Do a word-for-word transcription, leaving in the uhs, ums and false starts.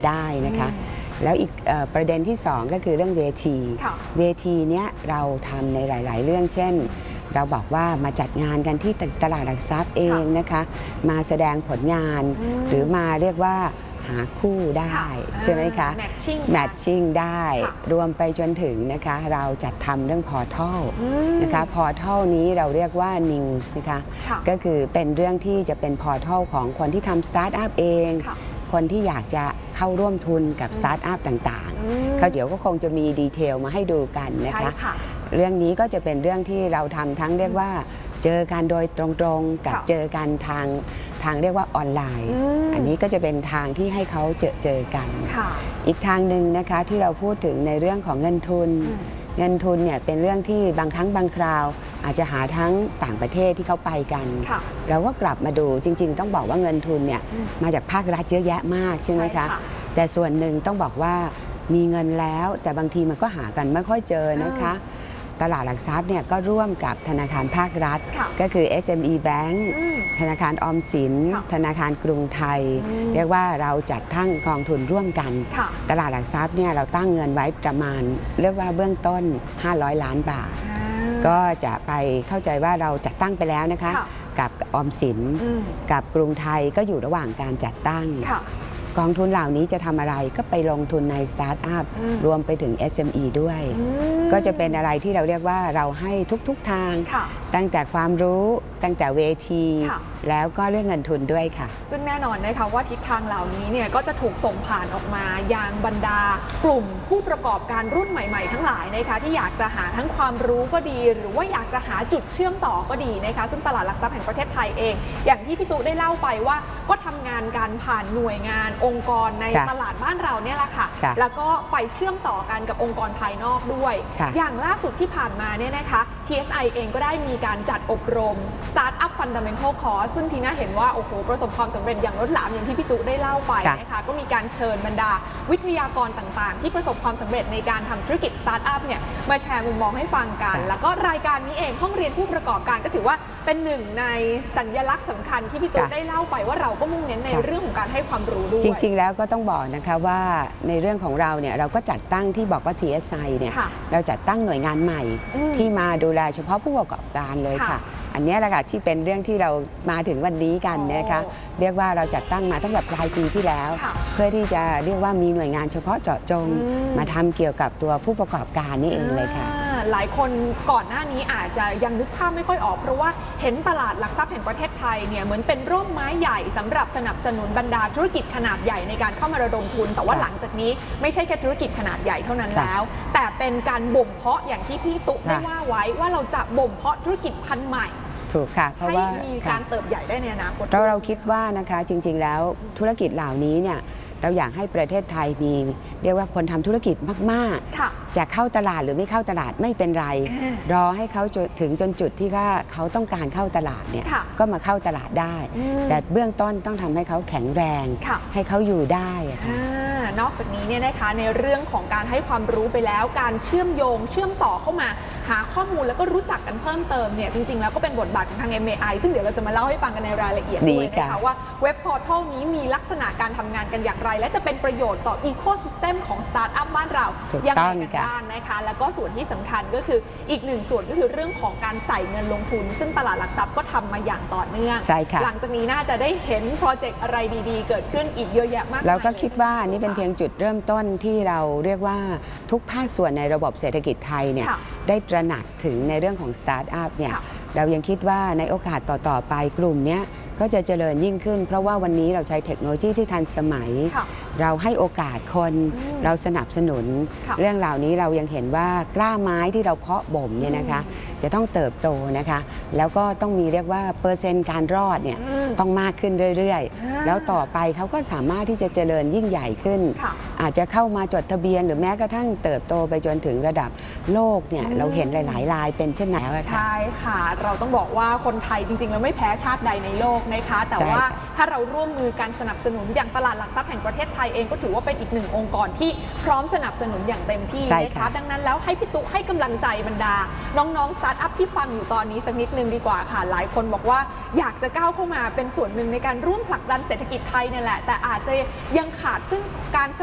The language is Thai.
ได้นะคะแล้วอีกประเด็นที่สองก็คือเรื่องเวทีเวทีเนี้ยเราทำในหลายๆเรื่องเช่นเราบอกว่ามาจัดงานกันที่ตลาดหลักทรัพย์เองนะคะมาแสดงผลงานหรือมาเรียกว่าหาคู่ได้ใช่ไหมคะแมทชิ่งได้รวมไปจนถึงนะคะเราจัดทำเรื่องพอร์ทัลนะคะพอร์ทัลนี้เราเรียกว่า News นะคะก็คือเป็นเรื่องที่จะเป็นพอร์ทัลของคนที่ทำสตาร์ทอัพเองคนที่อยากจะเข้าร่วมทุนกับสตาร์ทอัพต่างๆเขาเดี๋ยวก็คงจะมีดีเทลมาให้ดูกันนะคะเรื่องนี้ก็จะเป็นเรื่องที่เราทำทั้งเรียกว่าเจอกันโดยตรงๆกับเจอกันทางทางเรียกว่าออนไลน์ อันนี้ก็จะเป็นทางที่ให้เขาเจอเจอกันอีกทางหนึ่งนะคะที่เราพูดถึงในเรื่องของเงินทุนเงินทุนเนี่ยเป็นเรื่องที่บางครั้งบางคราวอาจจะหาทั้งต่างประเทศที่เขาไปกันเราก็กลับมาดูจริงๆต้องบอกว่าเงินทุนเนี่ยมาจากภาครัฐเยอะแยะมากใช่ไหมคะแต่ส่วนหนึ่งต้องบอกว่ามีเงินแล้วแต่บางทีมันก็หากันไม่ค่อยเจอนะคะตลาดหลักทรัพย์เนี่ยก็ร่วมกับธนาคารภาครัฐก็คือ เอส เอ็ม อี Bank ธนาคารออมสินธนาคารกรุงไทยเรียกว่าเราจัดตั้งกองทุนร่วมกันตลาดหลักทรัพย์เนี่ยเราตั้งเงินไว้ประมาณเรียกว่าเบื้องต้นห้าร้อยล้านบาทก็จะไปเข้าใจว่าเราจัดตั้งไปแล้วนะคะกับออมสินกับกรุงไทยก็อยู่ระหว่างการจัดตั้งกองทุนเหล่านี้จะทำอะไรก็ไปลงทุนในสตาร์ทอัพรวมไปถึง เอส เอ็ม อี ด้วยก็จะเป็นอะไรที่เราเรียกว่าเราให้ทุกๆทางตั้งแต่ความรู้ตั้งแต่เวทีแล้วก็เรื่องเงินทุนด้วยค่ะซึ่งแน่นอนนะคะว่าทิศทางเหล่านี้เนี่ยก็จะถูกส่งผ่านออกมายังบรรดากลุ่มผู้ประกอบการรุ่นใหม่ๆทั้งหลายนะคะที่อยากจะหาทั้งความรู้ก็ดีหรือว่าอยากจะหาจุดเชื่อมต่อก็ดีนะคะซึ่งตลาดหลักทรัพย์แห่งประเทศไทยเองอย่างที่พี่ตุ๊ได้เล่าไปว่าก็ทำงานการผ่านหน่วยงานองค์กรในตลาดบ้านเราเนี่ยแหละค่ะแล้วก็ไปเชื่อมต่อกันกับองค์กรภายนอกด้วยอย่างล่าสุดที่ผ่านมาเนี่ยนะคะ ที เอส ไอ เองก็ได้มีการจัดอบรม Startup Fundamental Course ซึ่งทีน่าเห็นว่าโอ้โหประสบความสำเร็จอย่างล้นหลามอย่างที่พี่ตุ๊ได้เล่าไปนะคะก็มีการเชิญบรรดาวิทยากรต่างๆที่ประสบความสำเร็จในการทำธุรกิจสตาร์ทอัพเนี่ยมาแชร์มุมมองให้ฟังกันแล้วก็รายการนี้เองห้องเรียนผู้ประกอบการก็ถือว่าเป็นหนึ่งในสัญลักษณ์สำคัญที่พี่ตุ๊ได้เล่าไปว่าเราก็มุ่งเน้นในเรื่องของการให้ความรู้ด้วยจริงๆแล้วก็ต้องบอกนะคะว่าในเรื่องของเราเนี่ยเราก็จัดตั้งที่บอกว่า ที เอส ไอ เนี่ยเราจัดตั้งหน่วยงานใหม่ที่มาดูแลเฉพาะผู้ประกอบการเลยค่ะอันนี้แหละค่ะที่เป็นเรื่องที่เรามาถึงวันนี้กันนะคะเรียกว่าเราจัดตั้งมาตั้งแต่ปลายปีที่แล้วเพื่อที่จะเรียกว่ามีหน่วยงานเฉพาะเจาะจงมาทำเกี่ยวกับตัวผู้ประกอบการนี่เองเลยค่ะหลายคนก่อนหน้านี้อาจจะยังนึกภาพไม่ค่อยออกเพราะว่าเห็นตลาดหลักทรัพย์แห่งประเทศไทยเนี่ยเหมือนเป็นร่มไม้ใหญ่สำหรับสนับสนุนบรรดาธุรกิจขนาดใหญ่ในการเข้ามาระดมทุนแต่ว่าหลังจากนี้ไม่ใช่แค่ธุรกิจขนาดใหญ่เท่านั้นแล้วแต่เป็นการบ่มเพาะอย่างที่พี่ตุ๊ได้ว่าไว้ว่าเราจะบ่มเพาะธุรกิจพันธุ์ใหม่ถูกค่ะเพราะว่ามีการเติบใหญ่ได้ในอนาคตเราเราคิดว่านะคะจริงๆแล้วธุรกิจเหล่านี้เนี่ยเราอยากให้ประเทศไทยมีเรียกว่าคนทำธุรกิจมากๆจะเข้าตลาดหรือไม่เข้าตลาดไม่เป็นไรรอให้เขาถึงจนจุดที่ว่าเขาต้องการเข้าตลาดเนี่ยก็มาเข้าตลาดได้แต่เบื้องต้นต้องทำให้เขาแข็งแรงให้เขาอยู่ได้นอกจากนี้เนี่ยนะคะในเรื่องของการให้ความรู้ไปแล้วการเชื่อมโยงเชื่อมต่อเข้ามาหาข้อมูลแล้วก็รู้จักกันเพิ่มเติมเนี่ยจริงๆแล้วก็เป็นบทบาทของทาง เอ็ม เอ ไอ ซึ่งเดี๋ยวเราจะมาเล่าให้ฟังกันในรายละเอียดด้วยนะคะว่าเว็บพอร์ทัลนี้มีลักษณะการทำงานกันอย่างไรและจะเป็นประโยชน์ต่ออีโคซิสเต็มของสตาร์ทอัพบ้านเรายังไงกันบ้างนะคะแล้วก็ส่วนที่สำคัญก็คืออีกหนึ่งส่วนก็คือเรื่องของการใส่เงินลงทุนซึ่งตลาดหลักทรัพย์ก็ทำมาอย่างต่อเนื่องหลังจากนี้น่าจะได้เห็นโปรเจกต์อะไรดีๆเกิดขึ้นอีกเยอะแยะมากเราก็คิดว่านี่เป็นเพียงจุดเริ่มต้นที่เราเรียกว่าทุกภาคส่วนในระบบเศรษฐกิจไทยเนี่ยได้ตระหนักถึงในเรื่องของสตาร์ทอัพเนี่ยเรายังคิดว่าในโอกาสต่อๆไปกลุ่มนี้ก็จะเจริญยิ่งขึ้นเพราะว่าวันนี้เราใช้เทคโนโลยีที่ทันสมัยเราให้โอกาสคนเราสนับสนุนเรื่องเหล่านี้เรายังเห็นว่ากล้าไม้ที่เราเพาะบ่มเนี่ยนะคะจะต้องเติบโตนะคะแล้วก็ต้องมีเรียกว่าเปอร์เซ็นต์การรอดเนี่ยต้องมากขึ้นเรื่อยๆแล้วต่อไปเขาก็สามารถที่จะเจริญยิ่งใหญ่ขึ้นอาจจะเข้ามาจดทะเบียนหรือแม้กระทั่งเติบโตไปจนถึงระดับโลกเนี่ยเราเห็นหลายๆรายเป็นเช่นไหนแล้วใช่ค่ะเราต้องบอกว่าคนไทยจริงๆแล้วไม่แพ้ชาติใดในโลกนะคะแต่ว่าถ้าเราร่วมมือกันสนับสนุนอย่างตลาดหลักทรัพย์แห่งประเทศไทยเองก็ถือว่าเป็นอีกหนึ่งองค์กรที่พร้อมสนับสนุนอย่างเต็มที่นะคะดังนั้นแล้วให้พี่ตุ๊ให้กำลังใจบรรดาน้องๆสตาร์ทอัพที่ฟังอยู่ตอนนี้สักนิดนึงดีกว่าค่ะหลายคนบอกว่าอยากจะก้าวเข้ามาเป็นส่วนหนึ่งในการร่วมผลักดันเศรษฐกิจไทยเนี่ยแหละแต่อาจจะยังขาดซึ่งการ